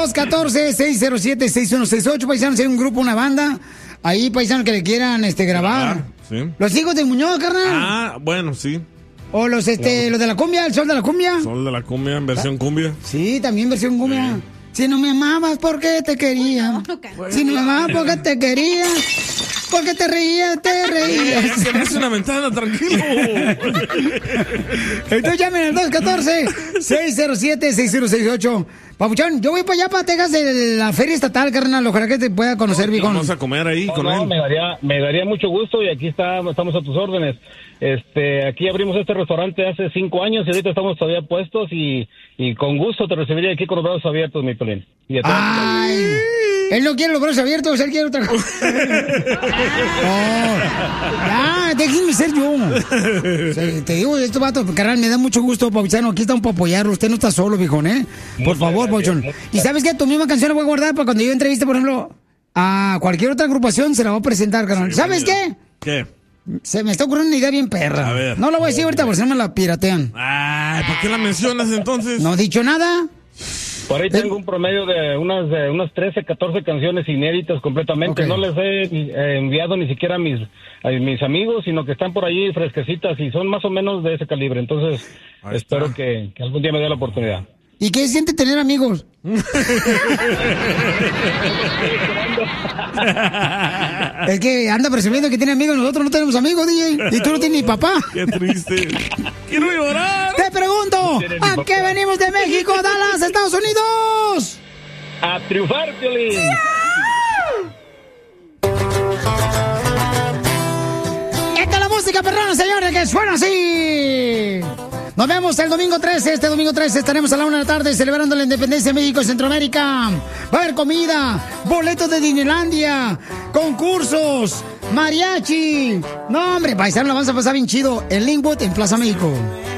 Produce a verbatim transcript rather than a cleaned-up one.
dos uno cuatro, seis cero siete, seis uno seis ocho, paisanos, hay un grupo, una banda, ahí, paisanos, que le quieran este, grabar. Sí. Los hijos de Muñoz, carnal. Ah, bueno, sí. O los, este, no. los de la cumbia, el sol de la cumbia. Sol de la cumbia, en versión cumbia. Sí, también versión cumbia. Sí. Si no me amabas, ¿por qué te quería? No, no, no, si no me amabas, ¿por qué te quería? Porque te reías, te reías. Se me hace una ventana, tranquilo. Entonces llamen al dos uno cuatro, seis cero siete, seis uno seis ocho. Papuchón, yo voy para allá, para Texas, de la feria estatal, carnal. Ojalá que te pueda conocer, Vicón. Vamos a comer ahí no, con no, él. Me daría, me daría mucho gusto y aquí está, estamos a tus órdenes. Este, aquí abrimos este restaurante hace cinco años y ahorita estamos todavía puestos y, y con gusto te recibiría aquí con los brazos abiertos, mi Pelín. Y ¡ay! Él no quiere los brazos abiertos, él quiere otra cosa. Oh, ya, déjenme ser yo. O sea, te digo, esto vato, carnal, me da mucho gusto, Pauchano. Aquí estamos para apoyarlo. Usted no está solo, viejón, ¿eh? Por favor, Pauchón. Y sabes qué, tu misma canción la voy a guardar para cuando yo entreviste, por ejemplo, a cualquier otra agrupación, se la voy a presentar, carnal. Sí, ¿sabes qué? ¿Qué? Se me está ocurriendo una idea bien perra. A ver. No la voy a decir ahorita porque se me la piratean. Ay, ¿por qué la mencionas entonces? No he dicho nada. Por ahí tengo un promedio de unas de unas trece, catorce canciones inéditas completamente. Okay. No les he eh, enviado ni siquiera a mis, a mis amigos, sino que están por ahí fresquecitas y son más o menos de ese calibre. Entonces, ahí espero que, que algún día me dé la oportunidad. ¿Y qué siente tener amigos? Es que anda presumiendo que tiene amigos, nosotros no tenemos amigos, D J. Y tú no tienes ni papá. Qué triste. Quiero llorar. Te pregunto, ¿a qué venimos de México, Dallas, Estados Unidos? A triunfar, Piolín. ¡Yeah! Esta es la música perrona, señores, que suena así. Nos vemos el domingo trece. Este domingo trece estaremos a la una de la tarde celebrando la independencia de México y Centroamérica. Va a haber comida, boletos de Disneylandia, concursos, mariachi. No, hombre, paisano, la vamos a pasar bien chido. El Linkwood en Plaza México.